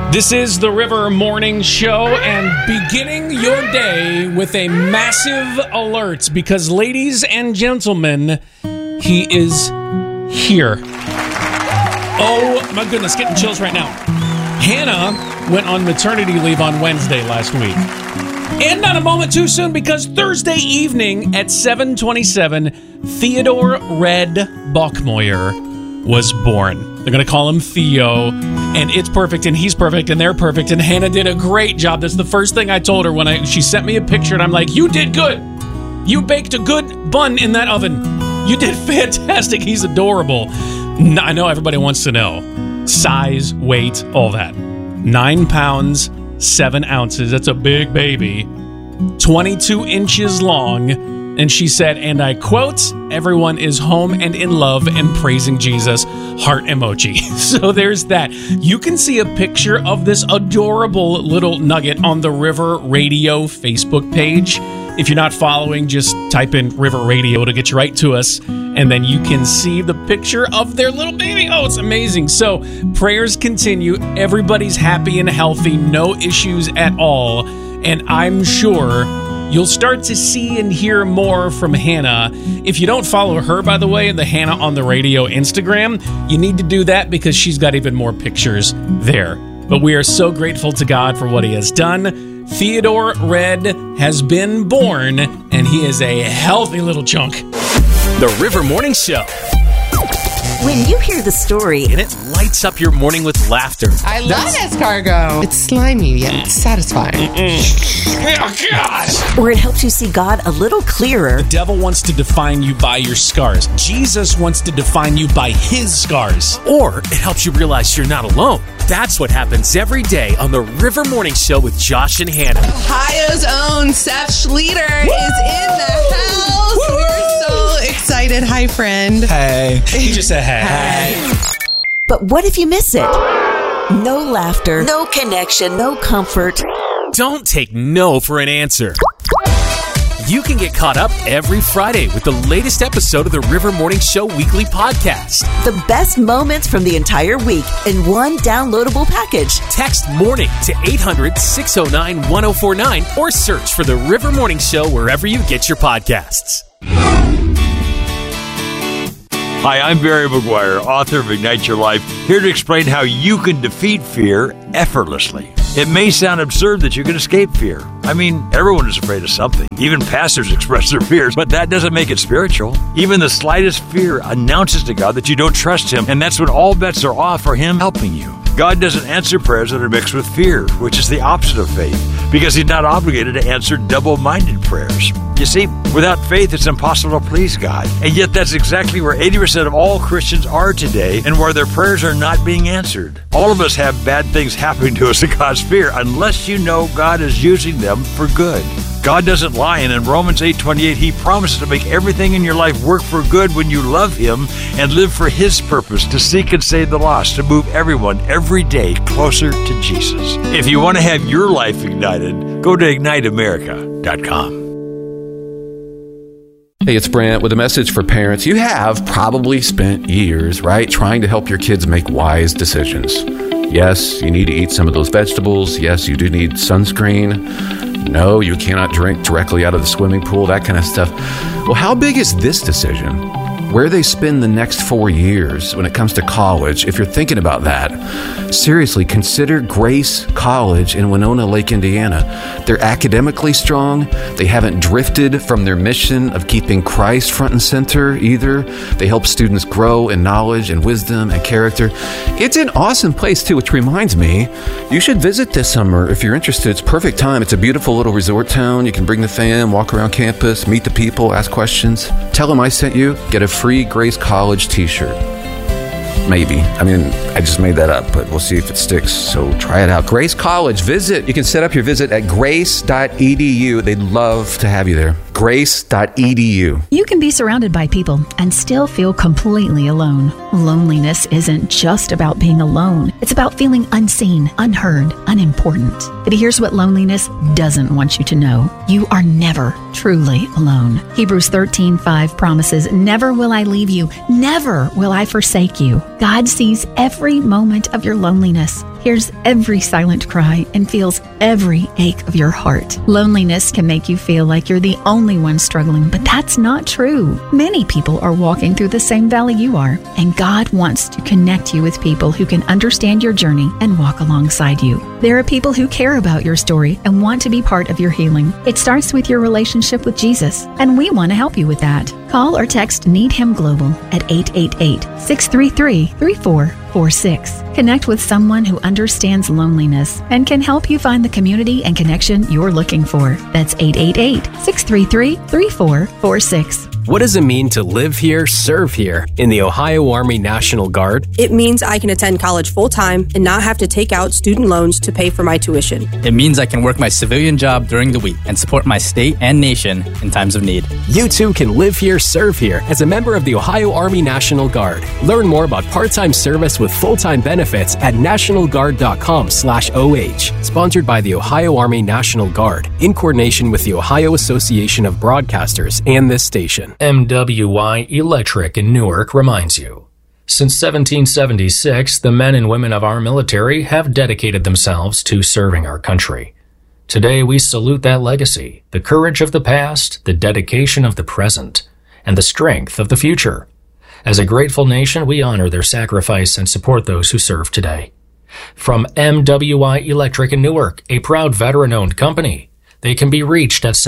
This is the River Morning Show, and beginning your day with a massive alert because, ladies and gentlemen, he is here. Oh my goodness, getting chills right now. Hannah went on maternity leave on Wednesday last week. And not a moment too soon, because Thursday evening at 7:27, Theodore Red Bachmoyer was born. They're going to call him Theo, and it's perfect, and he's perfect, and they're perfect, and Hannah did a great job. That's the first thing I told her when she sent me a picture, and I'm like, you did good. You baked a good bun in that oven. You did fantastic. He's adorable. I know everybody wants to know. Size, weight, all that. 9 pounds, 7 ounces. That's a big baby. 22 inches long. And she said, and I quote, everyone is home and in love and praising Jesus. Heart emoji. So there's that. You can see a picture of this adorable little nugget on the River Radio Facebook page. If you're not following, just type in River Radio to get you right to us. And then you can see the picture of their little baby. Oh, it's amazing. So prayers continue. Everybody's happy and healthy. No issues at all. And I'm sure you'll start to see and hear more from Hannah. If you don't follow her, by the way, the Hannah on the Radio Instagram, you need to do that because she's got even more pictures there. But we are so grateful to God for what he has done. Theodore Red has been born, and he is a healthy little chunk. The River Morning Show. When you hear the story, And it lights up your morning with laughter. I love escargot. It's slimy yet satisfying. Oh, God! or it helps you see God a little clearer, The devil wants to define you by your scars. Jesus wants to define you by his scars. Or it helps you realize you're not alone. That's what happens every day on the River Morning Show with Josh and Hannah. Ohio's own Seth Schleter is in the house. We're so excited. Hi, friend. Hey. He just said hey. but what if you miss it? No laughter, no connection, no comfort. Don't take no for an answer. You can get caught up every Friday with the latest episode of the River Morning Show weekly podcast. The best moments from the entire week in one downloadable package. Text MORNING to 800-609-1049 or search for the River Morning Show wherever you get your podcasts. Hi, I'm Barry McGuire, author of Ignite Your Life, here to explain how you can defeat fear effortlessly. It may sound absurd that you can escape fear. I mean, everyone is afraid of something. Even pastors express their fears, but that doesn't make it spiritual. Even the slightest fear announces to God that you don't trust him, and that's when all bets are off for him helping you. God doesn't answer prayers that are mixed with fear, which is the opposite of faith, because he's not obligated to answer double-minded prayers. You see, without faith, it's impossible to please God. And yet that's exactly where 80% of all Christians are today and where their prayers are not being answered. All of us have bad things happening to us in God's fear unless you know God is using them for good. God doesn't lie, and in Romans 8:28, he promises to make everything in your life work for good when you love him and live for his purpose, to seek and save the lost, to move everyone every day closer to Jesus. If you want to have your life ignited, go to IgniteAmerica.com. Hey, it's Brant with a message for parents. You have probably spent years, right, trying to help your kids make wise decisions. Yes, you need to eat some of those vegetables. Yes, you do need sunscreen. No, you cannot drink directly out of the swimming pool, that kind of stuff. Well, how big is this decision? Where they spend the next 4 years when it comes to college, if you're thinking about that, seriously, consider Grace College in Winona Lake, Indiana. They're academically strong. They haven't drifted from their mission of keeping Christ front and center either. They help students grow in knowledge and wisdom and character. It's an awesome place too, which reminds me, you should visit this summer if you're interested. It's perfect time. It's a beautiful little resort town. You can bring the fam, walk around campus, meet the people, ask questions. Tell them I sent you. Get a free Grace College t-shirt. Maybe. I mean, I just made that up, but we'll see if it sticks. So try it out. Grace College. Visit. You can set up your visit at grace.edu. They'd love to have you there. Grace.edu. You can be surrounded by people and still feel completely alone. Loneliness isn't just about being alone. It's about feeling unseen, unheard, unimportant. But here's what loneliness doesn't want you to know. You are never truly alone. Hebrews 13:5 promises, "Never will I leave you. Never will I forsake you." God sees every moment of your loneliness. hears every silent cry, and feels every ache of your heart. Loneliness can make you feel like you're the only one struggling, but that's not true. Many people are walking through the same valley you are, and God wants to connect you with people who can understand your journey and walk alongside you. There are people who care about your story and want to be part of your healing. It starts with your relationship with Jesus, and we want to help you with that. Call or text Need Him Global at 888-633-3446. Connect with someone who understands loneliness and can help you find the community and connection you're looking for. That's 888-633-3446. What does it mean to live here, serve here in the Ohio Army National Guard? It means I can attend college full-time and not have to take out student loans to pay for my tuition. It means I can work my civilian job during the week and support my state and nation in times of need. You too can live here, serve here as a member of the Ohio Army National Guard. Learn more about part-time service with full-time benefits at nationalguard.com/OH. Sponsored by the Ohio Army National Guard in coordination with the Ohio Association of Broadcasters and this station. MWI Electric in Newark reminds you. Since 1776, the men and women of our military have dedicated themselves to serving our country. Today, we salute that legacy, the courage of the past, the dedication of the present, and the strength of the future. As a grateful nation, we honor their sacrifice and support those who serve today. From MWI Electric in Newark, a proud veteran-owned company, they can be reached at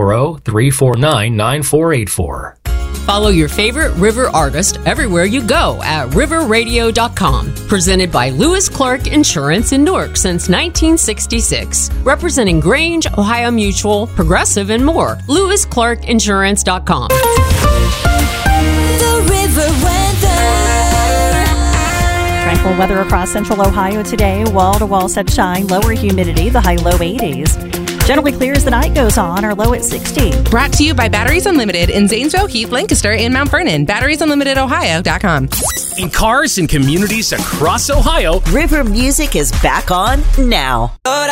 740-349-9484. Follow your favorite River artist everywhere you go at riverradio.com. Presented by Lewis Clark Insurance in Newark since 1966. Representing Grange, Ohio Mutual, Progressive, and more. LewisClarkInsurance.com. The River weather. Tranquil weather across central Ohio today. Wall-to-wall sunshine, lower humidity, the high low 80s. Generally clear as the night goes on, our low at 60. Brought to you by Batteries Unlimited in Zanesville, Heath, Lancaster, and Mount Vernon. BatteriesUnlimitedOhio.com. In cars and communities across Ohio, River Music is back on now.